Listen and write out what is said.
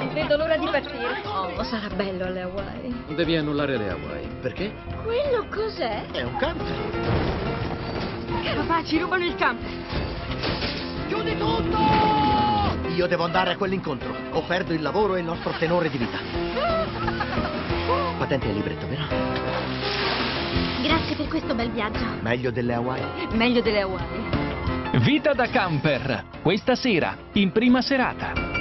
Non vedo l'ora di partire. Oh, sarà bello alle Hawaii. Devi annullare le Hawaii. Perché? Quello cos'è? È un camper. Papà, ci rubano il camper. Chiudi tutto! Io devo andare a quell'incontro o perdo il lavoro e il nostro tenore di vita. Patente e libretto, vero? Grazie per questo bel viaggio. Meglio delle Hawaii. Meglio delle Hawaii. Vita da camper, questa sera, in prima serata.